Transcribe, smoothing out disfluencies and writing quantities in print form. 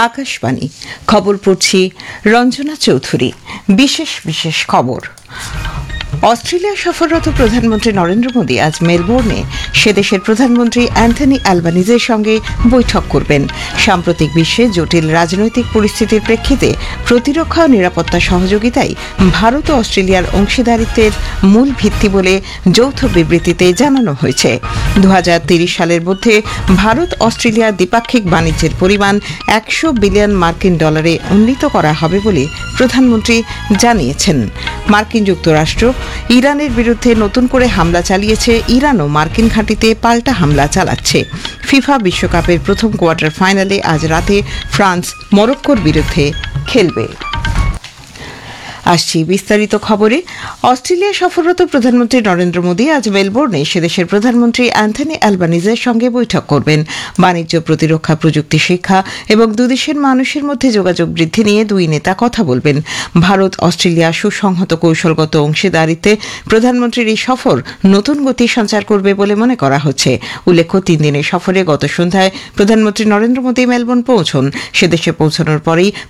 আকাশবাণী খবর পড়ছি রঞ্জনা চৌধুরী। বিশেষ খবর। অস্ট্রেলিয়া সফররত প্রধানমন্ত্রী নরেন্দ্র মোদী আজ মেলবোর্নে সে দেশের প্রধানমন্ত্রী অ্যান্থনি অ্যালবানিজের সঙ্গে বৈঠক করবেন। সাম্প্রতিক বিশ্বে জটিল রাজনৈতিক পরিস্থিতির প্রেক্ষিতে প্রতিরক্ষা ও নিরাপত্তা সহযোগিতাই ভারত ও অস্ট্রেলিয়ার অংশীদারিত্বের মূল ভিত্তি বলে যৌথ বিবৃতিতে জানানো হয়েছে। 2030 সালের মধ্যে ভারত অস্ট্রেলিয়া দ্বিপাক্ষিক বাণিজ্যের পরিমাণ 100 বিলিয়ন মার্কিন ডলারে উন্নীত করা হবে বলে প্রধানমন্ত্রী জানিয়েছেন। মার্কিন যুক্তরাষ্ট্র ইরানের বিরুদ্ধে নতুন করে হামলা চালিয়েছে, ইরানও মার্কিন ঘাঁটিতে পাল্টা হামলা চালাচ্ছে। ফিফা বিশ্বকাপের প্রথম কোয়ার্টার ফাইনালে আজ রাতে ফ্রান্স মরক্কোর বিরুদ্ধে খেলবে। আসছি বিস্তারিত খবরে। অস্ট্রেলিয়া সফররত প্রধানমন্ত্রী নরেন্দ্র মোদী আজ মেলবোর্নে সে দেশের প্রধানমন্ত্রী অ্যান্থনি অ্যালবানিজের সঙ্গে বৈঠক করবেন। বাণিজ্য, প্রতিরক্ষা, প্রযুক্তি, শিক্ষা এবং দুদেশের মানুষের মধ্যে যোগাযোগ বৃদ্ধি নিয়ে দুই নেতা কথা বলবেন। ভারত অস্ট্রেলিয়া সুসংহত কৌশলগত অংশীদারিত্বে প্রধানমন্ত্রীর এই সফর নতুন গতি সঞ্চার করবে বলে মনে করা হচ্ছে। উল্লেখ্য, 3 দিনের সফরে গত সন্ধ্যায় প্রধানমন্ত্রী নরেন্দ্র মোদী মেলবোর্ন পৌঁছন। সে দেশে পৌঁছানোর পরেই